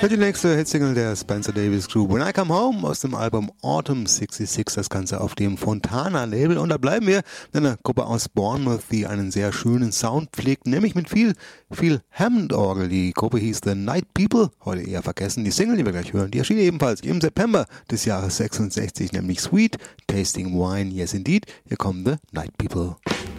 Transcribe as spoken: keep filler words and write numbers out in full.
Die nächste Hitsingle der Spencer Davis Group, When I Come Home, aus dem Album Autumn sechsundsechzig, das Ganze auf dem Fontana-Label. Und da bleiben wir mit einer Gruppe aus Bournemouth, die einen sehr schönen Sound pflegt, nämlich mit viel, viel Hammond-Orgel. Die Gruppe hieß The Night People, heute eher vergessen. Die Single, die wir gleich hören, die erschien ebenfalls im September des Jahres sechsundsechzig, nämlich Sweet Tasting Wine, Yes Indeed. Hier kommen The Night People.